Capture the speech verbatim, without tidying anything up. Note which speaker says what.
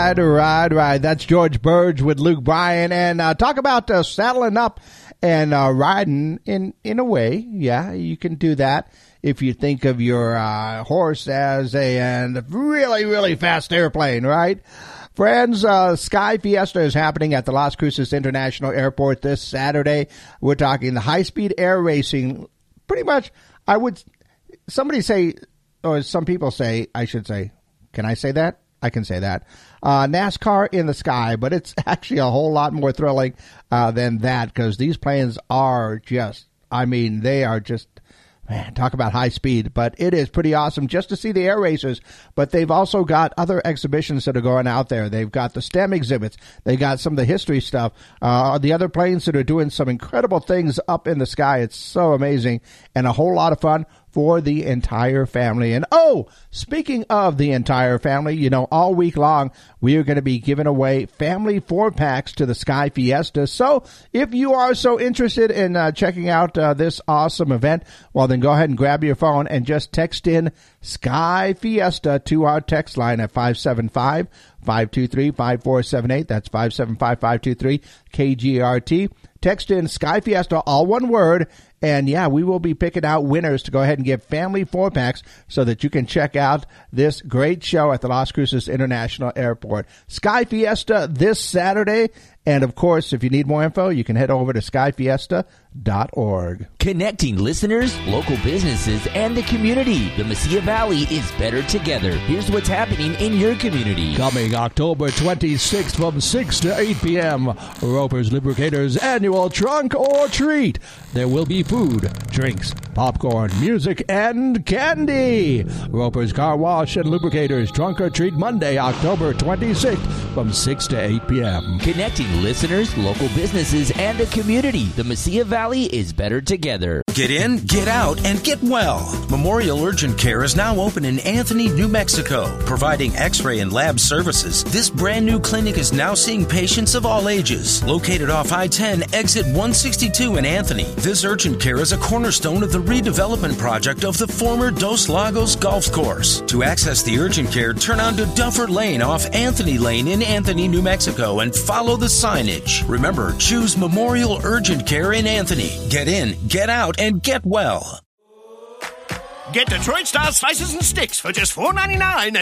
Speaker 1: right, right, right. That's George Burge with Luke Bryan. And uh, talk about uh, saddling up and uh, riding in, in a way. Yeah, you can do that if you think of your uh, horse as a, a really, really fast airplane, right? Friends, uh, Sky Fiesta is happening at the Las Cruces International Airport this Saturday. We're talking the high-speed air racing. Pretty much, I would, somebody say, or some people say, I should say, can I say that? I can say that. Uh, NASCAR in the sky, but it's actually a whole lot more thrilling uh, than that, because these planes are just, I mean, they are just, man, talk about high speed, but it is pretty awesome just to see the air racers. But they've also got other exhibitions that are going out there. They've got the STEM exhibits. They got some of the history stuff. Uh, the other planes that are doing some incredible things up in the sky. It's so amazing and a whole lot of fun for the entire family. And oh, speaking of the entire family, you know, all week long, we are going to be giving away family four packs to the Sky Fiesta. So if you are so interested in uh, checking out uh, this awesome event, well, then go ahead and grab your phone and just text in Sky Fiesta to our text line at five seven five, five two three, five four seven eight. That's five seven five, five two three, K G R T. Text in Sky Fiesta, all one word. And yeah, we will be picking out winners to go ahead and give family four packs so that you can check out this great show at the Las Cruces International Airport. Sky Fiesta this Saturday. And of course, if you need more info, you can head over to sky fiesta dot org.
Speaker 2: Connecting listeners, local businesses, and the community. The Mesilla Valley is better together. Here's what's happening in your community.
Speaker 1: Coming October twenty-sixth from six to eight p.m. Roper's Lubricators annual Trunk or Treat. There will be food, drinks, popcorn, music, and candy. Roper's Car Wash and Lubricators Trunk or Treat Monday, October twenty-sixth from six to eight p.m.
Speaker 2: Connecting listeners, local businesses, and the community. The Mesilla Valley is better together.
Speaker 3: Get in, get out, and get well. Memorial Urgent Care is now open in Anthony, New Mexico, providing x-ray and lab services. This brand new clinic is now seeing patients of all ages. Located off I ten, exit one sixty-two in Anthony, this urgent care is a cornerstone of the redevelopment project of the former Dos Lagos Golf Course. To access the urgent care, turn onto Duffer Lane off Anthony Lane in Anthony, New Mexico, and follow the signage. Remember, choose Memorial Urgent Care in Anthony. Get in, get out, and get well.
Speaker 4: Get Detroit-style slices and sticks for just four ninety-nine